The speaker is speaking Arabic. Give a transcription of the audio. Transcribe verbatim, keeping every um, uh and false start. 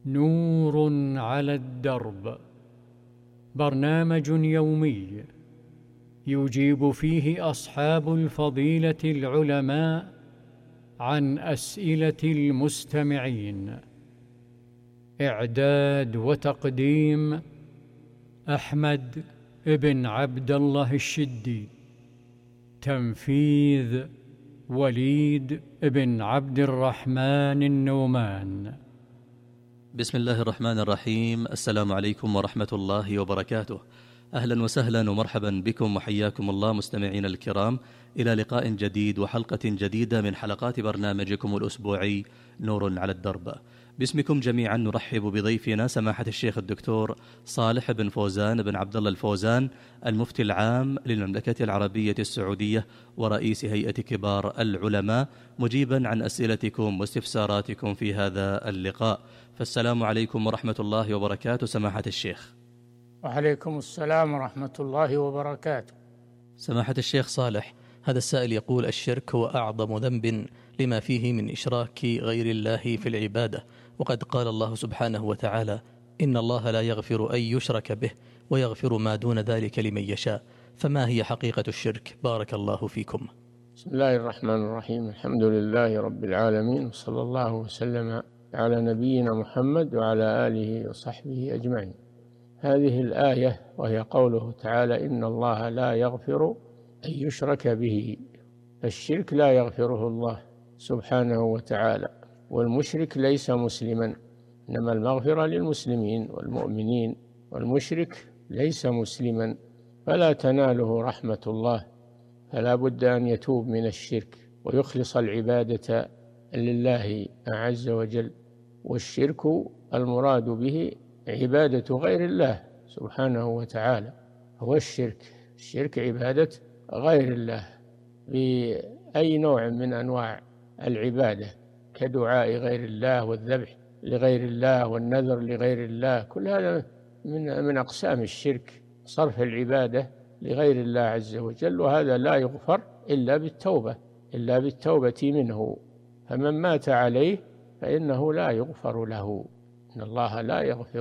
نور على الدرب، برنامج يومي يجيب فيه أصحاب الفضيلة العلماء عن أسئلة المستمعين. إعداد وتقديم أحمد بن عبد الله الشدي. تنفيذ وليد بن عبد الرحمن النومان. بسم الله الرحمن الرحيم. السلام عليكم ورحمة الله وبركاته. أهلا وسهلا ومرحبا بكم وحياكم الله مستمعين الكرام إلى لقاء جديد وحلقة جديدة من حلقات برنامجكم الأسبوعي نور على الدرب. باسمكم جميعا نرحب بضيفنا سماحة الشيخ الدكتور صالح بن فوزان بن عبد الله الفوزان، المفتي العام للمملكة العربية السعودية ورئيس هيئة كبار العلماء، مجيبا عن أسئلتكم واستفساراتكم في هذا اللقاء. فالسلام عليكم ورحمة الله وبركاته سماحة الشيخ. وعليكم السلام ورحمة الله وبركاته. سماحة الشيخ صالح، هذا السائل يقول: الشرك هو أعظم ذنب لما فيه من إشراك غير الله في العبادة، وقد قال الله سبحانه وتعالى: إن الله لا يغفر أن يشرك به ويغفر ما دون ذلك لمن يشاء، فما هي حقيقة الشرك؟ بارك الله فيكم. بسم الله الرحمن الرحيم. الحمد لله رب العالمين، وصلى الله وسلم على نبينا محمد وعلى آله وصحبه أجمعين. هذه الآية وهي قوله تعالى: إن الله لا يغفر أن يشرك به. الشرك لا يغفره الله سبحانه وتعالى، والمشرك ليس مسلما، إنما المغفرة للمسلمين والمؤمنين، والمشرك ليس مسلما فلا تناله رحمة الله، فلا بد أن يتوب من الشرك ويخلص العبادة لله عز وجل. والشرك المراد به عبادة غير الله سبحانه وتعالى، هو الشرك. الشرك عبادة غير الله بأي نوع من أنواع العبادة، كدعاء غير الله والذبح لغير الله والنذر لغير الله، كل هذا من من أقسام الشرك، صرف العبادة لغير الله عز وجل، وهذا لا يغفر إلا بالتوبة إلا بالتوبة منه. فمن مات عليه فإنه لا يغفر له، إن الله لا يغفر